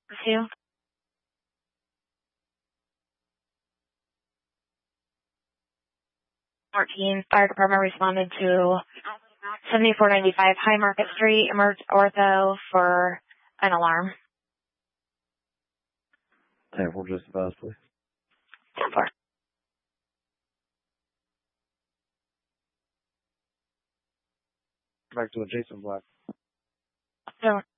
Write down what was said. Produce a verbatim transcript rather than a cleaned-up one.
Two. fourteen, fire department responded to seventy-four ninety-five High Market Street, emerged ortho for an alarm. ten four, just advise, please. ten four. Back to the Jason Black. So